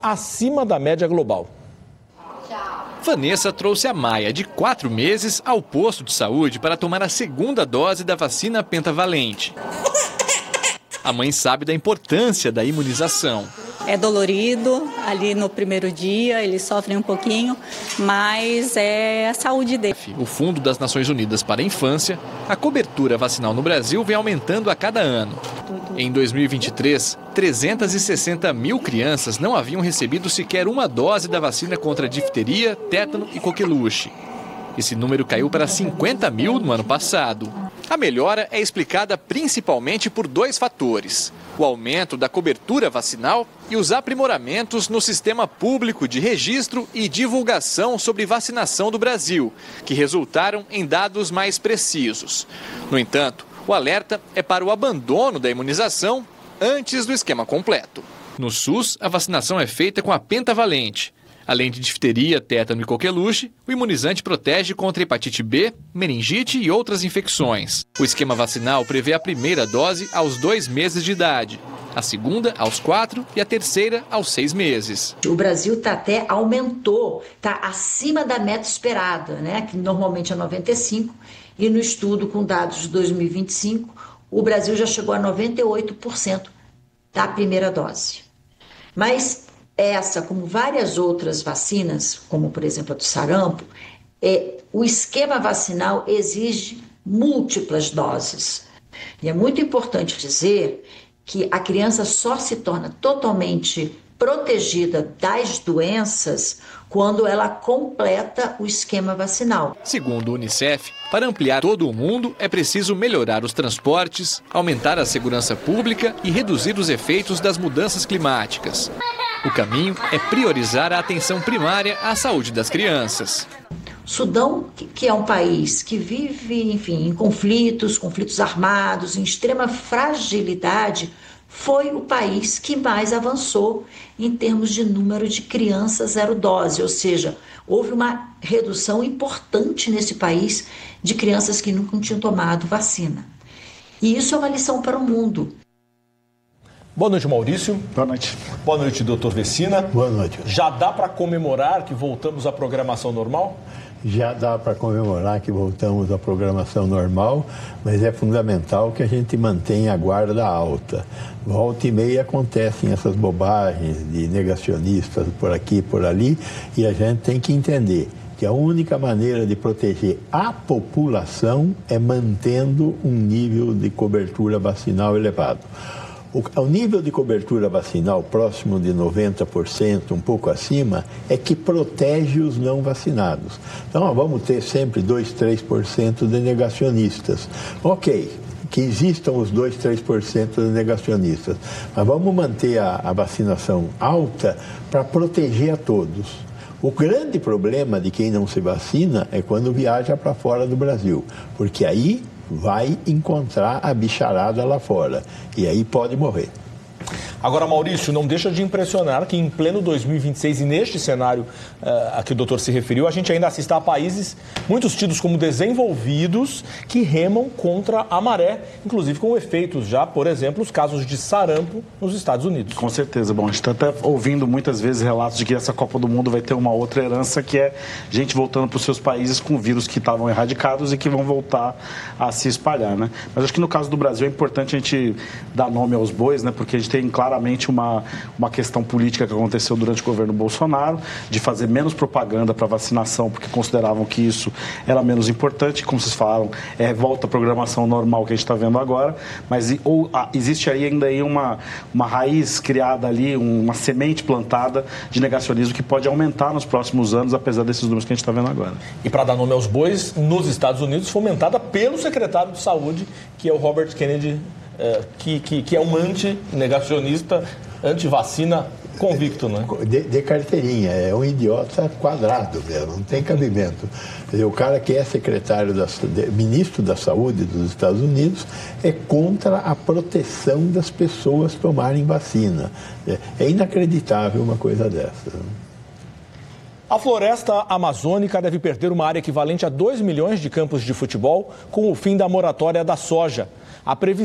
acima da média global. Vanessa trouxe a Maia, de 4 meses, ao posto de saúde para tomar a segunda dose da vacina pentavalente. A mãe sabe da importância da imunização. É dolorido, ali no primeiro dia eles sofrem um pouquinho, mas é a saúde dele. O Fundo das Nações Unidas para a Infância, a cobertura vacinal no Brasil vem aumentando a cada ano. Em 2023, 360 mil crianças não haviam recebido sequer uma dose da vacina contra difteria, tétano e coqueluche. Esse número caiu para 50 mil no ano passado. A melhora é explicada principalmente por 2 fatores: o aumento da cobertura vacinal e os aprimoramentos no sistema público de registro e divulgação sobre vacinação do Brasil, que resultaram em dados mais precisos. No entanto, o alerta é para o abandono da imunização antes do esquema completo. No SUS, a vacinação é feita com a pentavalente. Além de difteria, tétano e coqueluche, o imunizante protege contra hepatite B, meningite e outras infecções. O esquema vacinal prevê a primeira dose aos 2 meses de idade, a segunda aos 4 e a terceira aos 6 meses. O Brasil até aumentou, está acima da meta esperada, né? Que normalmente é 95, e no estudo com dados de 2025, o Brasil já chegou a 98% da primeira dose. Mas essa, como várias outras vacinas, como por exemplo a do sarampo, o esquema vacinal exige múltiplas doses. E é muito importante dizer que a criança só se torna totalmente protegida das doenças quando ela completa o esquema vacinal. Segundo o Unicef, para ampliar todo o mundo é preciso melhorar os transportes, aumentar a segurança pública e reduzir os efeitos das mudanças climáticas. O caminho é priorizar a atenção primária à saúde das crianças. Sudão, que é um país que vive, enfim, em conflitos armados, em extrema fragilidade, foi o país que mais avançou em termos de número de crianças zero dose, ou seja, houve uma redução importante nesse país de crianças que nunca tinham tomado vacina. E isso é uma lição para o mundo. Boa noite, Maurício. Boa noite. Boa noite, doutor Vecina. Boa noite. Já dá para comemorar que voltamos à programação normal? Já dá para comemorar que voltamos à programação normal, mas é fundamental que a gente mantenha a guarda alta. Volta e meia acontecem essas bobagens de negacionistas por aqui e por ali, e a gente tem que entender que a única maneira de proteger a população é mantendo um nível de cobertura vacinal elevado. O nível de cobertura vacinal próximo de 90%, um pouco acima, é que protege os não vacinados. Então, vamos ter sempre 2, 3% de negacionistas. Ok, que existam os 2, 3% de negacionistas, mas vamos manter a vacinação alta para proteger a todos. O grande problema de quem não se vacina é quando viaja para fora do Brasil, porque aí vai encontrar a bicharada lá fora e aí pode morrer. Agora, Maurício, não deixa de impressionar que em pleno 2026 e neste cenário a que o doutor se referiu, a gente ainda assista a países muitos tidos como desenvolvidos que remam contra a maré, inclusive com efeitos já, por exemplo, os casos de sarampo nos Estados Unidos. Com certeza. Bom, a gente está até ouvindo muitas vezes relatos de que essa Copa do Mundo vai ter uma outra herança, que é gente voltando para os seus países com vírus que estavam erradicados e que vão voltar a se espalhar, né? Mas acho que no caso do Brasil é importante a gente dar nome aos bois, né? Porque a gente tem claramente uma questão política que aconteceu durante o governo Bolsonaro, de fazer menos propaganda para vacinação, porque consideravam que isso era menos importante. Como vocês falaram, volta à programação normal que a gente está vendo agora, mas existe aí ainda aí uma raiz criada ali, uma semente plantada de negacionismo que pode aumentar nos próximos anos, apesar desses números que a gente está vendo agora. E para dar nome aos bois, nos Estados Unidos, fomentada pelo secretário de Saúde, que é o Robert Kennedy, que é um anti-negacionista, anti-vacina convicto, né? De carteirinha, é um idiota quadrado mesmo, não tem cabimento. O cara que é ministro da Saúde dos Estados Unidos é contra a proteção das pessoas tomarem vacina. É inacreditável uma coisa dessa. A floresta amazônica deve perder uma área equivalente a 2 milhões de campos de futebol com o fim da moratória da soja. A previsão